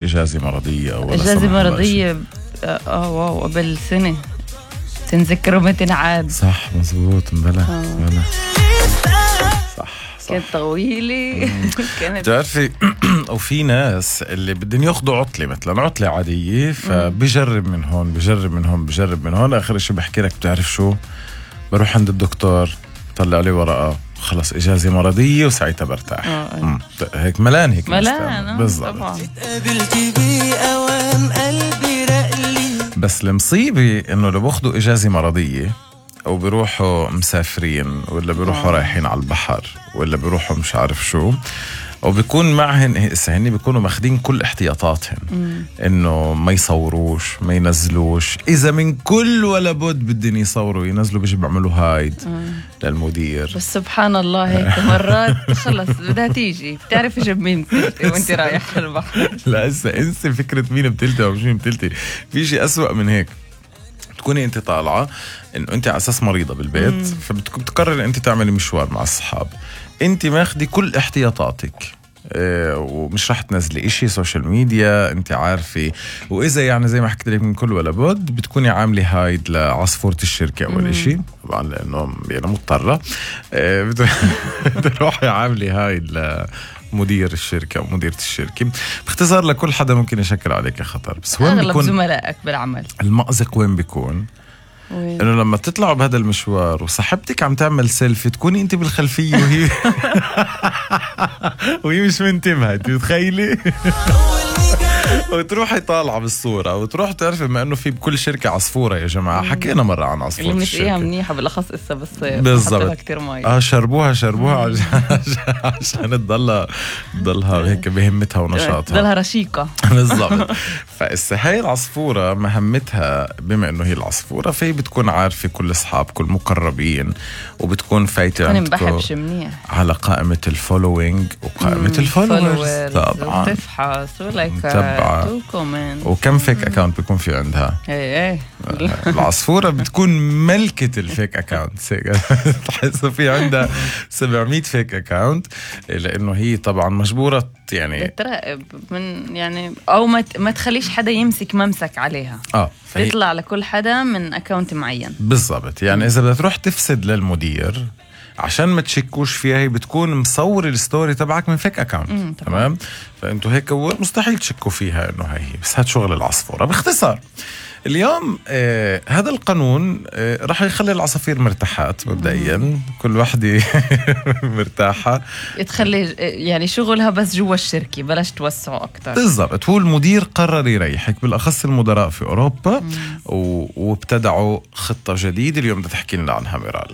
إجازة مرضية ولا إجازة مرضية واو قبل سنة تنذكروا ما تنعاد. صح مزبوط مبلا صح كانت طويلة كانت تعرفي وفي ناس اللي بدهم ياخدوا عطلة مثلا عطلة عادية فبجرب من هون بجرب من هون آخر شيء بحكي لك بتعرف شو بروح عند الدكتور طلع لي ورقة خلص إجازة مرضية وساعتها برتاح. هيك ملان هيك بالضبط. بس المصيبة إنه لو باخدوا إجازة مرضية أو بيروحوا مسافرين ولا بيروحوا رايحين على البحر ولا بيروحوا مش عارف شو وبيكون معهن هني بيكونوا ماخدين كل احتياطاتهم انه ما يصوروش ما ينزلوش اذا من كل ولا بد بدهم يصوروا ينزلوا بيجي بيعملوا هايد للمدير. بس سبحان الله هيك مرات خلص بدها تيجي بتعرف ايش مين بتلتي وانت رايح على البحر. لا هسه انسى فكرة مين بتلتي او مش مين بتلتي في شيء أسوأ من هيك. تكوني انت طالعة انه انت على اساس مريضة بالبيت فبتقرر انت تعملي مشوار مع الصحاب انت ماخدي كل احتياطاتك ومش رح تنزلي اشي سوشيال ميديا انت عارفة وإذا يعني زي ما حكيت لك من كل ولا بد بتكوني عاملة هايد لعصفورة الشركة أول اشي طبعا لأنه يعني مضطرة بتروحي عاملة هايد مدير الشركة أو مديرة الشركة. باختصار لكل حدا ممكن يشكل عليك خطر. بس وين أغلب زملائك بالعمل المأزق وين بيكون؟ إنه لما تطلعوا بهذا المشوار وصاحبتك عم تعمل سيلفي تكوني أنت بالخلفية وهي مش منتبهة تتخيلي وتروحي طالعة بالصورة وتروح تعرفي بما أنه في بكل شركة عصفورة يا جماعة حكينا مرة عن عصفورة اللي الشركة منيحة بالأخص إسا بس بالضبط كتير مي شربوها عشان تضلها هيك بهمتها ونشاطها تضلها رشيقة بالضبط. فإسا هاي العصفورة مهمتها بما أنه هي العصفورة فهي بتكون عارفة كل أصحاب كل مقربين وبتكون فايتة عندكم على قائمة الفولوينج وقائمة الفولورز طبعا تفحص ولك وكم فيك اكاونت بيكون في عندها. العصفورة بتكون ملكة الفيك اكاونت تحسوا في عندها 700 فيك اكاونت لانه هي طبعا مجبورة يعني تراقب من يعني او ما تخليش حدا يمسك ممسك عليها يطلع لكل حدا من اكاونت معين بالضبط. يعني اذا بدها تروح تفسد للمدير عشان ما تشكوش فيها هي بتكون مصور الستوري تبعك من فيك اكاونت تمام. فانتوا هيك مستحيل تشكوا فيها انه هي بس هاد شغل العصفورة. باختصار اليوم هذا القانون راح يخلي العصافير مرتاحات مبدئيا كل واحدة مرتاحة تخلي يعني شغلها بس جوا الشركة بلاش توسعوا أكتر. بالضبط. هو المدير قرر يريحك بالأخص المدراء في أوروبا وابتدعوا خطة جديدة اليوم بدها تحكي لنا عنها ميرال.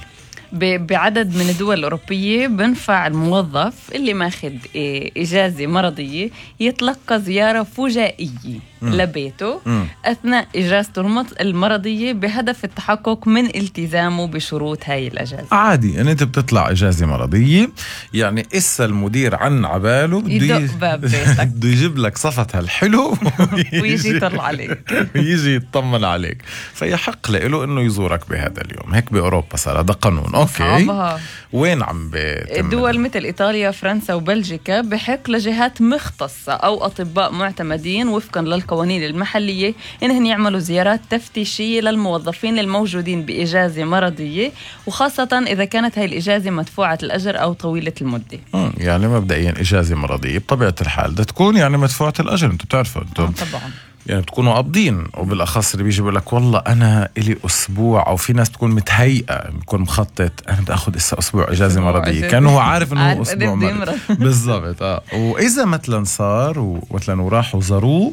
بعدد من الدول الأوروبية بنفع الموظف اللي ماخد إجازة مرضية يتلقى زيارة فجائية لبيته أثناء إجازته المرضية بهدف التحقق من التزامه بشروط هاي الإجازة. عادي يعني أنت بتطلع إجازة مرضية يعني إسا المدير عن عباله يدق باب بيتك بده يجيب لك صفتها الحلو ويجي يطلع عليك ويجي يطمن عليك فيحق له إنه يزورك بهذا اليوم. هيك بأوروبا صار هذا قانون. أوكي وين عم الدول مثل إيطاليا فرنسا وبلجيكا بحق لجهات مختصة أو أطباء معتمدين وفقا للقوانين المحلية إنهم يعملوا زيارات تفتيشية للموظفين الموجودين بإجازة مرضية وخاصة إذا كانت هاي الإجازة مدفوعة الأجر أو طويلة المدة. يعني مبدئيا إجازة مرضية بطبيعة الحال ده تكون يعني مدفوعة الأجر. أنتوا بتعرفوا أنتوا طبعا يعني بتكونوا قابضين وبالأخص اللي بيجي بيقول لك والله أنا إلي أسبوع أو في ناس تكون متهيئة بيكون مخطط أنا بدي أخذ أسبوع إجازة مرضية كان هو عارف إنه هو أسبوع مرضي بالضبط. وإذا مثلا صار ومثلا وراحوا زاروه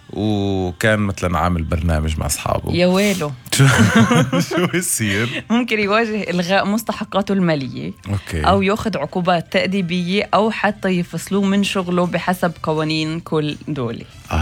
وكان مثلا عامل برنامج مع أصحابه يا ويله شو يصير؟ ممكن يواجه إلغاء مستحقاته المالية أو يأخذ عقوبات تأديبية أو حتى يفصلوه من شغله بحسب قوانين كل دولة.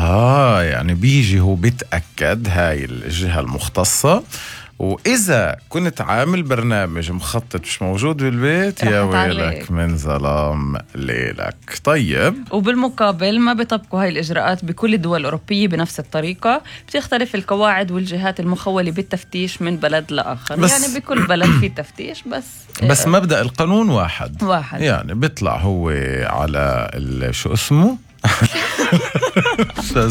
يعني بيجي هو بيتأكد هاي الجهة المختصة وإذا كنت عامل برنامج مخطط مش موجود بالبيت يا ويلك من ظلام ليلك. طيب وبالمقابل ما بيطبقوا هاي الإجراءات بكل الدول الأوروبية بنفس الطريقة. بتختلف القواعد والجهات المخولة بالتفتيش من بلد لآخر يعني بكل بلد في تفتيش بس مبدأ القانون واحد يعني بيطلع هو على شو اسمه